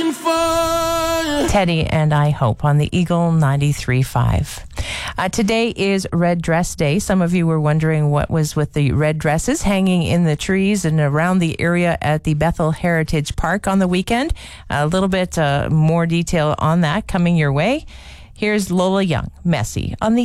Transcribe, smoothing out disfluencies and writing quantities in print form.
Teddy and I Hope on the Eagle 93.5. Today is Red Dress Day. Some of you were wondering what was with the red dresses hanging in the trees and around the area at the Bethel Heritage Park on the weekend. A little bit more detail on that coming your way. Here's Lola Young, Messy, on the